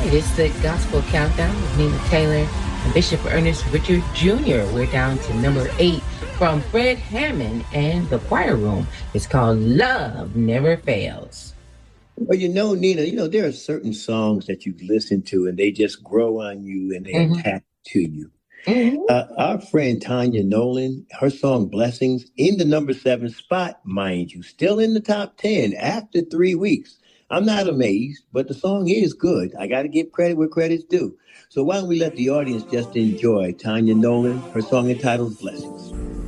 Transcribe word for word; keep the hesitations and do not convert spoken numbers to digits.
it's the Gospel Countdown with Nina Taylor and Bishop Ernest Richard Junior We're down to number eight from Fred Hammond and the Choir Room. It's called Love Never Fails. Well, you know, Nina, you know, there are certain songs that you listen to and they just grow on you and they mm-hmm. attach to you. Mm-hmm. Uh, our friend Tanya Nolan, her song Blessings, in the number seven spot, mind you, still in the top ten after three weeks. I'm not amazed, but the song is good. I got to give credit where credit's due. So why don't we let the audience just enjoy Tanya Nolan, her song entitled Blessings.